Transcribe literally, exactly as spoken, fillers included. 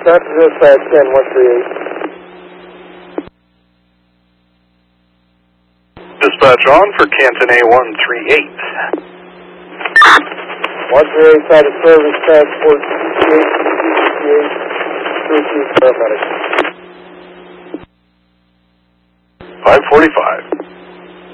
Traffic dispatch ten one three eight. Dispatch on for Canton A one three eight. one three eight side of service, transport sixty-eight, sixty-eight, three two paramedic. five forty-five.